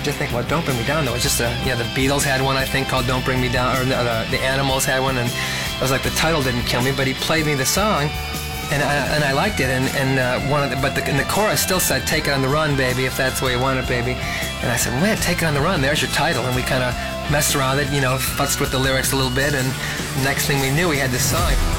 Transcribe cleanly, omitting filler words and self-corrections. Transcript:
Just think about Don't Bring Me Down, though. It's just the Beatles had one, I think, called Don't Bring Me Down, or the Animals had one, and it was like the title didn't kill me, but he played me the song, and I liked it, and the chorus still said, "Take it on the run, baby, if that's the way you want it, baby." And I said, "Man, Take It on the Run, there's your title," and we kind of messed around it, futzed with the lyrics a little bit, and next thing we knew, we had this song.